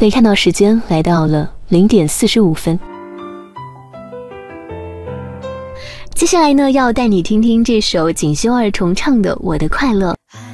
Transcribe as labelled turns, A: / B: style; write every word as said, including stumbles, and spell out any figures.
A: 可以看到时间来到了零点四十五分。接下来呢，要带你听听这首锦绣二重唱的《我的快乐》。